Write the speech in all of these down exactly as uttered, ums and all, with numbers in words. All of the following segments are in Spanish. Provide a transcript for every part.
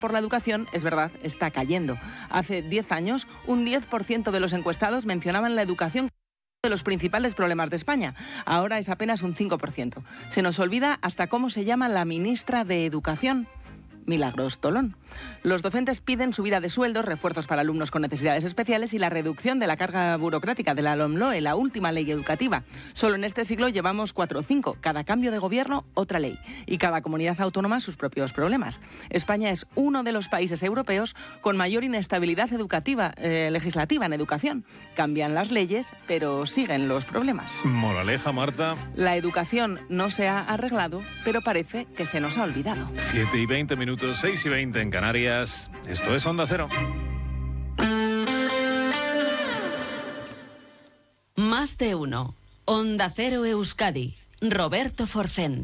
por la educación, es verdad, está cayendo. Hace diez años, un diez por ciento de los encuestados mencionaban la educación de los principales problemas de España. Ahora es apenas un cinco por ciento. Se nos olvida hasta cómo se llama la ministra de Educación. Milagros Tolón. Los docentes piden subida de sueldos, refuerzos para alumnos con necesidades especiales y la reducción de la carga burocrática de la LOMLOE, la última ley educativa. Solo en este siglo llevamos cuatro o cinco. Cada cambio de gobierno, otra ley. Y cada comunidad autónoma sus propios problemas. España es uno de los países europeos con mayor inestabilidad educativa, eh, legislativa en educación. Cambian las leyes, pero siguen los problemas. Moraleja, Marta. La educación no se ha arreglado, pero parece que se nos ha olvidado. siete y veinte minutos. seis y veinte en Canarias. Esto es Onda Cero. Más de uno. Onda Cero Euskadi. Roberto Forcén.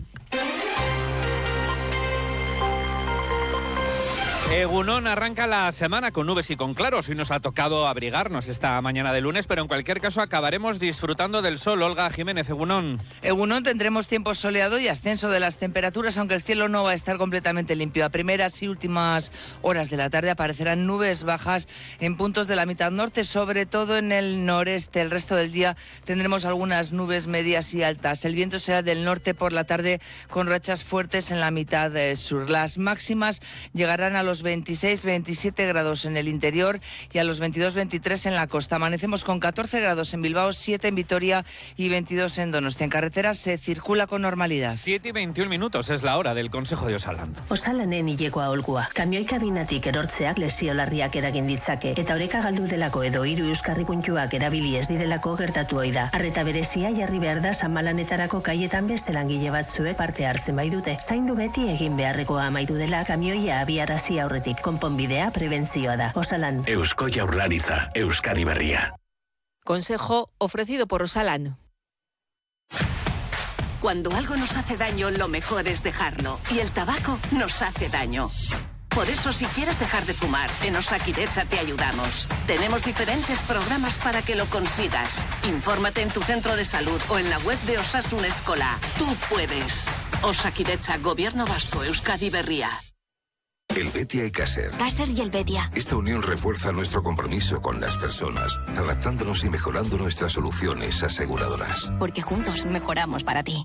Egunon arranca la semana con nubes y con claros. Hoy nos ha tocado abrigarnos esta mañana de lunes, pero en cualquier caso acabaremos disfrutando del sol. Olga Jiménez, Egunon. Egunon, tendremos tiempo soleado y ascenso de las temperaturas, aunque el cielo no va a estar completamente limpio. A primeras y últimas horas de la tarde aparecerán nubes bajas en puntos de la mitad norte, sobre todo en el noreste. El resto del día tendremos algunas nubes medias y altas. El viento será del norte por la tarde con rachas fuertes en la mitad sur. Las máximas llegarán a los veintiséis veintisiete grados en el interior y a los veintidós veintitrés en la costa. Amanecemos con catorce grados en Bilbao, siete en Vitoria y veintidós en Donostia. En carreteras se circula con normalidad. siete y veintiún minutos es la hora del Consejo de Osalan. Osalanen hilekoa olgua. Kamioi kabinatik erortzeak lesio larriak eragin ditzake eta oreka galdu delako edo hiru euskarri puntuak erabili ez direlako gertatu ohi da. Arreta berezia jarri behar da Sanmalanetarako kaietan beste langile batzuek parte hartzen baitute. Zaindu beti egin beharrekoa amaitu dela kamioia abiarazi aurretik. Konponbidea prebentzioa da. Osalan. Eusko Jaurlaritza, Euskadi Berria. Consejo ofrecido por Osalan. Cuando algo nos hace daño, lo mejor es dejarlo. Y el tabaco nos hace daño. Por eso, si quieres dejar de fumar, en Osakidetza te ayudamos. Tenemos diferentes programas para que lo consigas. Infórmate en tu centro de salud o en la web de Osasun Eskola. Tú puedes. Osakidetza, Gobierno Vasco, Euskadi Berria. El Betia y Caser. Caser y el Betia. Esta unión refuerza nuestro compromiso con las personas, adaptándonos y mejorando nuestras soluciones aseguradoras. Porque juntos mejoramos para ti.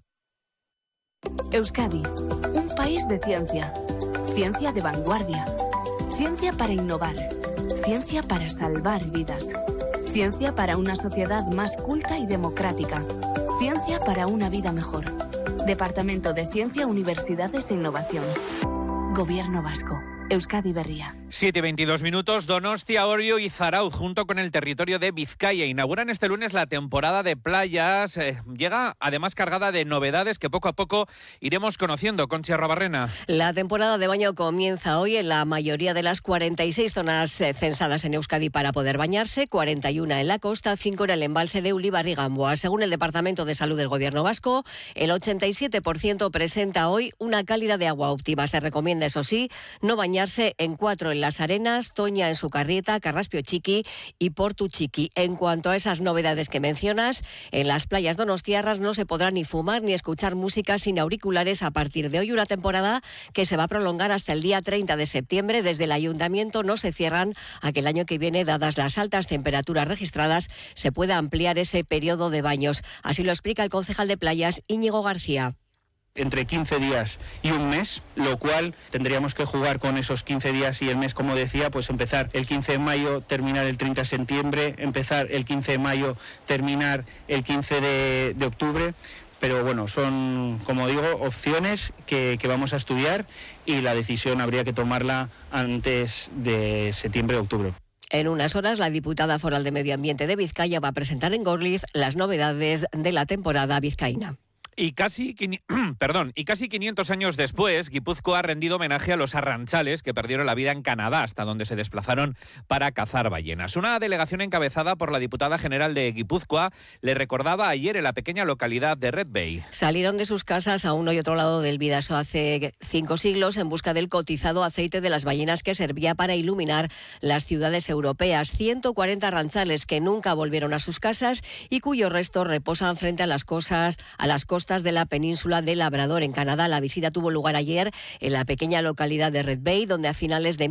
Euskadi, un país de ciencia. Ciencia de vanguardia. Ciencia para innovar. Ciencia para salvar vidas. Ciencia para una sociedad más culta y democrática. Ciencia para una vida mejor. Departamento de Ciencia, Universidades e Innovación. Gobierno Vasco. Euskadi Berria. siete y veintidós minutos. Donostia, Orio y Zarauz, junto con el territorio de Vizcaya, inauguran este lunes la temporada de playas. Eh, llega además cargada de novedades que poco a poco iremos conociendo. Conchi Arrobarrena. La temporada de baño comienza hoy en la mayoría de las cuarenta y seis zonas eh, censadas en Euskadi para poder bañarse, cuarenta y una en la costa, cinco en el embalse de Ulibarri y Gamboa. Según el Departamento de Salud del Gobierno Vasco, el ochenta y siete por ciento presenta hoy una calidad de agua óptima. Se recomienda, eso sí, no bañarse en cuatro en Las Arenas, Toña en Sucarrieta, Carraspio Chiqui y Portu Chiqui. En cuanto a esas novedades que mencionas, en las playas donostiarras no se podrá ni fumar ni escuchar música sin auriculares a partir de hoy, una temporada que se va a prolongar hasta el día treinta de septiembre. Desde el Ayuntamiento no se cierran a que el año que viene, dadas las altas temperaturas registradas, se pueda ampliar ese periodo de baños. Así lo explica el concejal de playas, Íñigo García. Entre quince días y un mes, lo cual tendríamos que jugar con esos quince días y el mes, como decía, pues empezar el quince de mayo, terminar el treinta de septiembre, empezar el quince de mayo, terminar el quince de, de octubre. Pero bueno, son, como digo, opciones que, que vamos a estudiar y la decisión habría que tomarla antes de septiembre o octubre. En unas horas, la diputada foral de Medio Ambiente de Vizcaya va a presentar en Gorliz las novedades de la temporada vizcaína. Y casi, perdón, y casi quinientos años después, Guipúzcoa ha rendido homenaje a los arranchales que perdieron la vida en Canadá, hasta donde se desplazaron para cazar ballenas. Una delegación encabezada por la diputada general de Guipúzcoa le recordaba ayer en la pequeña localidad de Red Bay. Salieron de sus casas a uno y otro lado del Bidaso hace cinco siglos en busca del cotizado aceite de las ballenas que servía para iluminar las ciudades europeas. ciento cuarenta arranchales que nunca volvieron a sus casas y cuyos restos reposan frente a las cosas, a las cosas costas de la península de Labrador, en Canadá. La visita tuvo lugar ayer en la pequeña localidad de Red Bay, donde a finales de